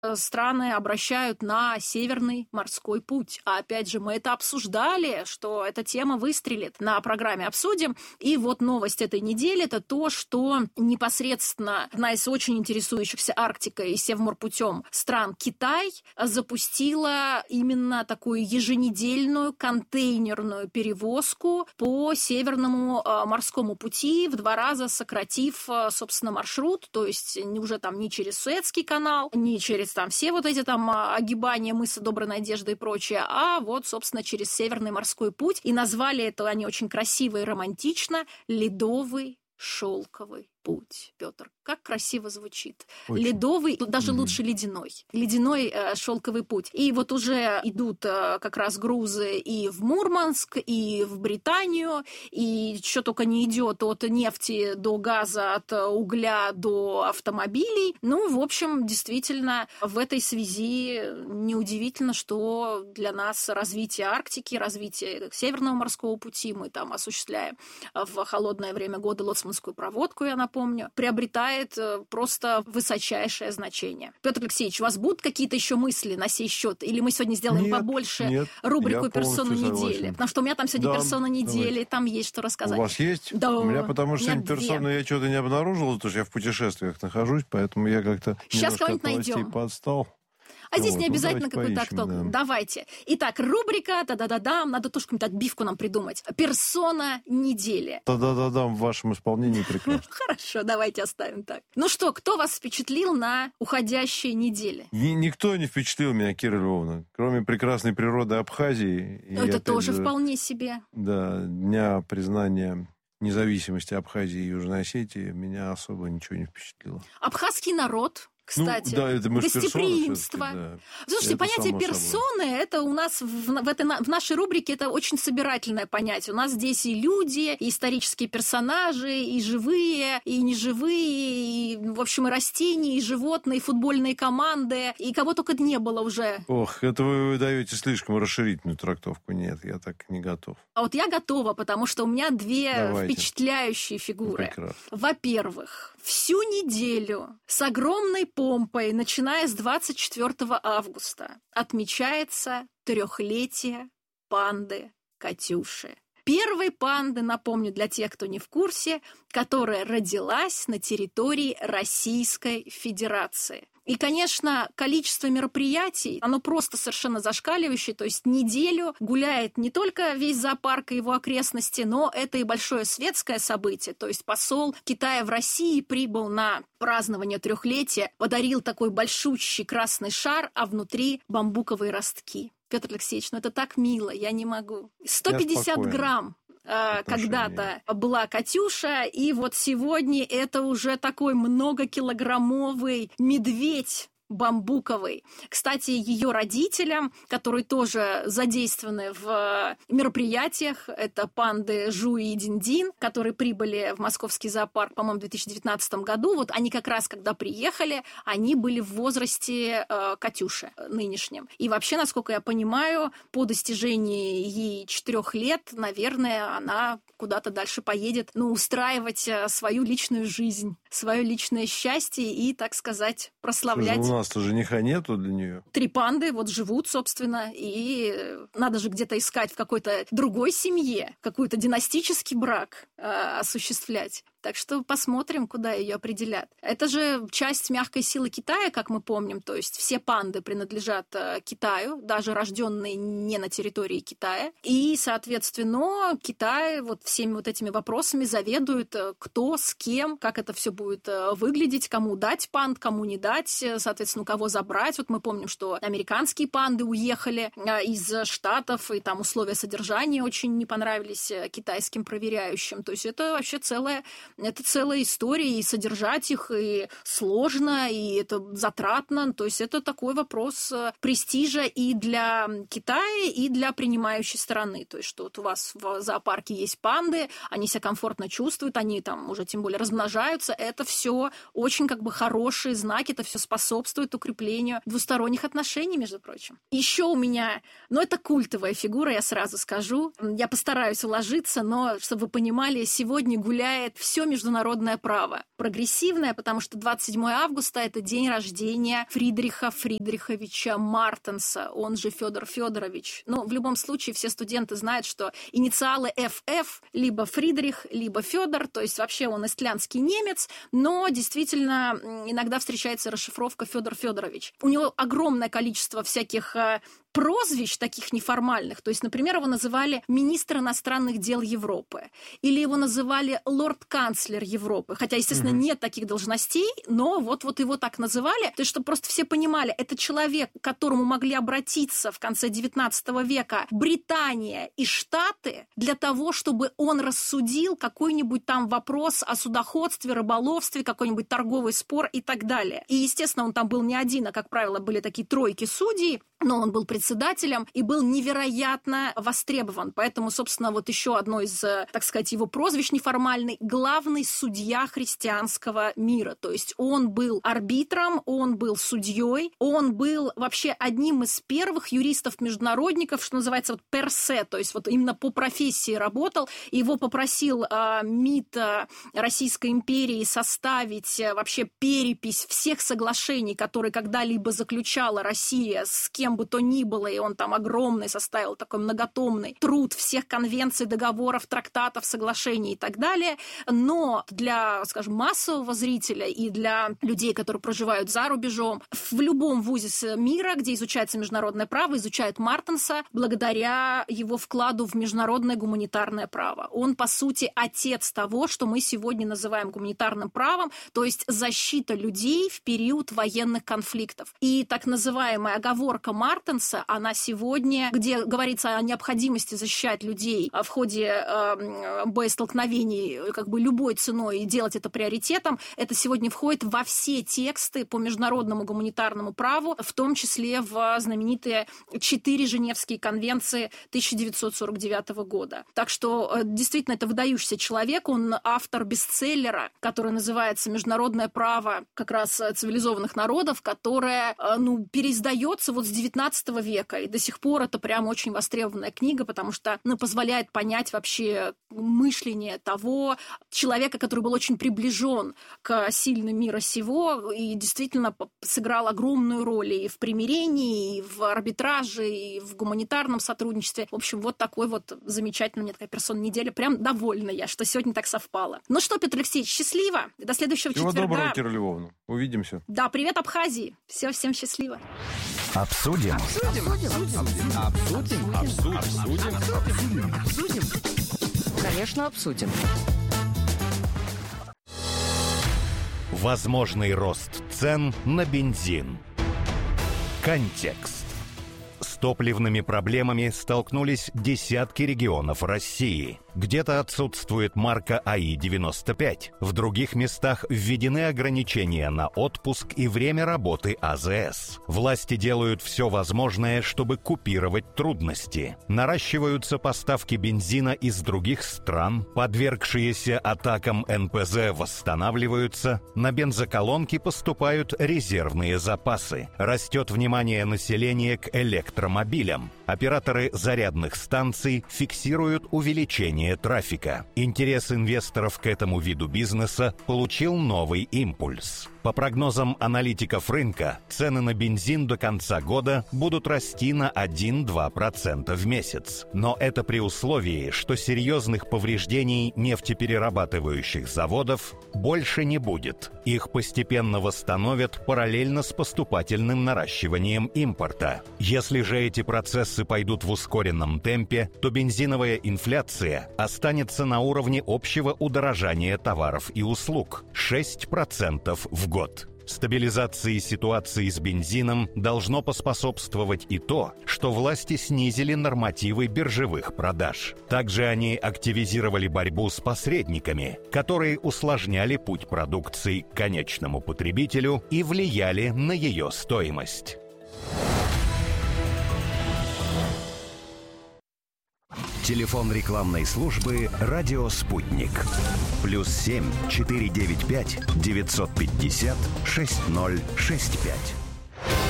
страны обращают на Северный морской путь. А опять же, мы это обсуждали, что эта тема выстрелит. На программе обсудим. И вот новость этой недели – это то, что непосредственно одна из очень интересующихся Арктикой и Севморпутем стран, Китай, запустила именно такую еженедельную контейнерную перевозку по Северному морскому пути, в 2 раза сократив, собственно, маршрут, то есть уже там не через Суэцкий канал, не через там все вот эти там огибания мыса Доброй Надежды и прочее, а вот, собственно, через Северный морской путь. И назвали это они очень красиво и романтично «Ледовый шелковый путь». Петр, как красиво звучит. Очень. Ледовый, даже лучше ледяной. Ледяной шелковый путь. И вот уже идут как раз грузы и в Мурманск, и в Британию, и что только не идет от нефти до газа, от угля до автомобилей. Ну, в общем, действительно, в этой связи неудивительно, что для нас развитие Арктики, развитие Северного морского пути, мы там осуществляем в холодное время года Лоцманскую проводку, я напомню, приобретает просто высочайшее значение. Петр Алексеевич, у вас будут какие-то еще мысли на сей счет? Или мы сегодня сделаем побольше рубрику «Персона недели»? Потому что у меня там сегодня «Персона недели», там есть что рассказать. У вас есть? Да. У меня, потому что сегодня персону я что-то не обнаружил, потому что я в путешествиях нахожусь, поэтому я как-то сейчас немножко от новостей найдем. Подстал. А здесь не обязательно какой-то актор. Да. Давайте. Итак, рубрика «Да-да-да-дам». Надо тоже какую-нибудь отбивку нам придумать. «Персона недели». «Да-да-да-дам» в вашем исполнении прекрасно. Хорошо, давайте оставим так. Ну что, кто вас впечатлил на уходящей неделе? Никто не впечатлил меня, Кира Львовна, кроме прекрасной природы Абхазии. Ну, это тоже вполне себе. Да, дня признания независимости Абхазии и Южной Осетии меня особо ничего не впечатлило. Абхазский народ, кстати, да, это гостеприимство. Да. Слушайте, это понятие персоны, это у нас в нашей рубрике это очень собирательное понятие. У нас здесь и люди, и исторические персонажи, и живые, и неживые, и, в общем, и растения, и животные, и футбольные команды, и кого только не было уже. Ох, это вы даете слишком расширительную трактовку. Нет, я так не готов. А вот я готова, потому что у меня две впечатляющие фигуры. Прекрасно. Во-первых, всю неделю с огромной помпой, начиная с 24 августа, отмечается 3-летие панды Катюши. Первой панды, напомню для тех, кто не в курсе, которая родилась на территории Российской Федерации. И, конечно, количество мероприятий, оно просто совершенно зашкаливающее, то есть неделю гуляет не только весь зоопарк и его окрестности, но это и большое светское событие, то есть посол Китая в России прибыл на празднование 3-летия, подарил такой большущий красный шар, а внутри бамбуковые ростки. Петр Алексеевич, ну это так мило, я не могу. 150 грамм. Когда-то была Катюша, и вот сегодня это уже такой многокилограммовый медведь бамбуковый. Кстати, ее родителям, которые тоже задействованы в мероприятиях, это панды Жуи и Динь-Дин, которые прибыли в московский зоопарк, по-моему, в 2019 году. Вот они как раз, когда приехали, они были в возрасте Катюши нынешнем. И вообще, насколько я понимаю, по достижении ей 4 лет, наверное, она куда-то дальше поедет, устраивать свою личную жизнь, свое личное счастье и, так сказать, прославлять. У нас-то жениха нету для нее. 3 панды вот живут, собственно, и надо же где-то искать в какой-то другой семье, какой-то династический брак осуществлять. Так что посмотрим, куда ее определят. Это же часть мягкой силы Китая, как мы помним, то есть все панды принадлежат Китаю, даже рожденные не на территории Китая. И, соответственно, Китай вот всеми вот этими вопросами заведует, кто с кем, как это все будет выглядеть, кому дать панд, кому не дать, соответственно, кого забрать. Вот мы помним, что американские панды уехали из Штатов, и там условия содержания очень не понравились китайским проверяющим. То есть это вообще целая история, и содержать их и сложно, и это затратно. То есть это такой вопрос престижа и для Китая, и для принимающей стороны. То есть что вот у вас в зоопарке есть панды, они себя комфортно чувствуют, они там уже тем более размножаются. Это все очень хорошие знаки, это все способствует укреплению двусторонних отношений, между прочим. Еще у меня, это культовая фигура, я сразу скажу. Я постараюсь уложиться, но, чтобы вы понимали, сегодня гуляет все международное право. Прогрессивное, потому что 27 августа – это день рождения Фридриха Фридриховича Мартенса, он же Федор Федорович. Но в любом случае все студенты знают, что инициалы ФФ либо Фридрих, либо Федор, то есть вообще он истлянский немец, но действительно иногда встречается расшифровка Федор Федорович. У него огромное количество всяких прозвищ таких неформальных. То есть, например, его называли министр иностранных дел Европы. Или его называли лорд-канцлер Европы. Хотя, естественно, нет таких должностей, но вот его так называли. То есть, чтобы просто все понимали, это человек, к которому могли обратиться в конце XIX века Британия и Штаты для того, чтобы он рассудил какой-нибудь там вопрос о судоходстве, рыболовстве, какой-нибудь торговый спор и так далее. И, естественно, он там был не один, а, как правило, были такие тройки судей, но он был председателем и был невероятно востребован. Поэтому, собственно, вот еще одно из, так сказать, его прозвищ неформальный – главный судья христианского мира. То есть он был арбитром, он был судьей, он был вообще одним из первых юристов-международников, что называется, вот персе, то есть вот именно по профессии работал. Его попросил МИД Российской империи составить вообще перепись всех соглашений, которые когда-либо заключала Россия с кем бы то ни было, и он там огромный составил такой многотомный труд всех конвенций, договоров, трактатов, соглашений и так далее. Но для, скажем, массового зрителя и для людей, которые проживают за рубежом, в любом вузе мира, где изучается международное право, изучают Мартенса благодаря его вкладу в международное гуманитарное право. Он, по сути, отец того, что мы сегодня называем гуманитарным правом, то есть защита людей в период военных конфликтов. И так называемая оговорка Мартенса, она сегодня, где говорится о необходимости защищать людей в ходе боестолкновений как бы любой ценой и делать это приоритетом, это сегодня входит во все тексты по международному гуманитарному праву, в том числе в знаменитые 4 Женевские конвенции 1949 года. Так что действительно это выдающийся человек, он автор бестселлера, который называется «Международное право как раз цивилизованных народов», которое переиздается вот с 19 века, и до сих пор это прям очень востребованная книга, потому что позволяет понять вообще мышление того человека, который был очень приближен к сильным мира сего и действительно сыграл огромную роль и в примирении, и в арбитраже, и в гуманитарном сотрудничестве. В общем, вот такой вот замечательный, мне такая персона недели. Прям довольна я, что сегодня так совпало. Ну что, Петр Алексеевич, счастливо. До следующего четверга. Всего доброго, Кира Львовна. Увидимся. Да, привет Абхазии. Все, всем счастливо. Обсудим. Конечно, обсудим. Возможный рост цен на бензин. Контекст. С топливными проблемами столкнулись десятки регионов России. Где-то отсутствует марка АИ-95. В других местах введены ограничения на отпуск и время работы АЗС. Власти делают все возможное, чтобы купировать трудности. Наращиваются поставки бензина из других стран. Подвергшиеся атакам НПЗ восстанавливаются. На бензоколонки поступают резервные запасы. Растет внимание населения к электромобилям. Операторы зарядных станций фиксируют увеличение трафика. Интерес инвесторов к этому виду бизнеса получил новый импульс. По прогнозам аналитиков рынка, цены на бензин до конца года будут расти на 1-2% в месяц. Но это при условии, что серьезных повреждений нефтеперерабатывающих заводов больше не будет. Их постепенно восстановят параллельно с поступательным наращиванием импорта. Если же эти процессы пойдут в ускоренном темпе, то бензиновая инфляция останется на уровне общего удорожания товаров и услуг – 6% в год. Стабилизации ситуации с бензином должно поспособствовать и то, что власти снизили нормативы биржевых продаж. Также они активизировали борьбу с посредниками, которые усложняли путь продукции к конечному потребителю и влияли на ее стоимость. Телефон рекламной службы «Радио Спутник». +7 495 950 6065.